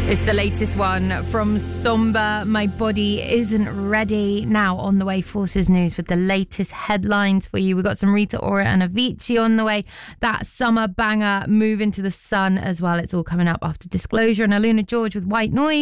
It's the latest one from Somber, My Body Isn't Ready. Now on the way, Forces News with the latest headlines for you. We've got some Rita Ora and Avicii on the way. That summer banger, Move Into the Sun as well. It's all coming up after Disclosure, and Aluna George with White Noise.